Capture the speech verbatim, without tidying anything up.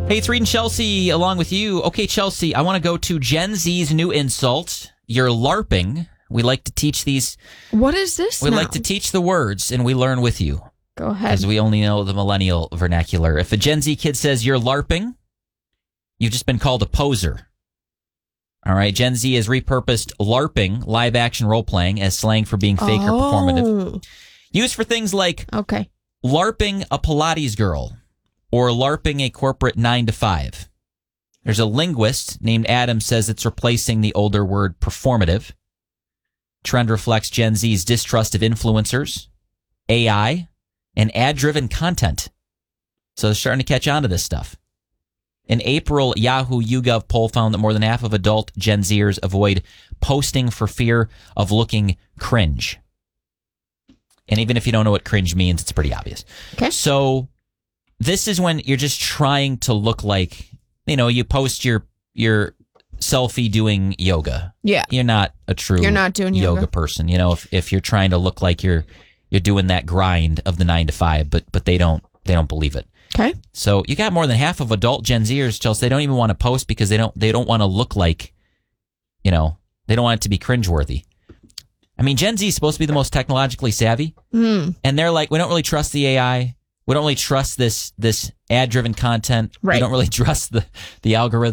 Hey, it's Reed and Chelsea along with you. Okay, Chelsea, I want to go to Gen Z's new insult. You're LARPing. We like to teach these. What is this We now? like to teach the words, and we learn with you. Go ahead. Because we only know the millennial vernacular. If a Gen Z kid says you're LARPing, you've just been called a poser. All right, Gen Z has repurposed LARPing, live action role playing, as slang for being fake oh. or performative. Used for things like okay. LARPing a Pilates girl or LARPing a corporate nine to five. There's a linguist named Adam says it's replacing the older word performative. Trend reflects Gen Z's distrust of influencers, A I, and ad-driven content. So they're starting to catch on to this stuff. An April Yahoo YouGov poll found that more than half of adult Gen Zers avoid posting for fear of looking cringe. And even if you don't know what cringe means, it's pretty obvious. Okay. So this is when you're just trying to look like, you know, you post your your selfie doing yoga. Yeah. You're not a true You're not doing yoga, yoga. person. You know, if if you're trying to look like you're you're doing that grind of the nine to five, but but they don't they don't believe it. Okay. So you got more than half of adult Gen Zers, Chelsea, they don't even want to post because they don't they don't want to look like, you know, they don't want it to be cringeworthy. I mean, Gen Z is supposed to be the most technologically savvy, Mm. and they're like, we don't really trust the A I. We don't really trust this this ad-driven content. Right. We don't really trust the, the algorithm.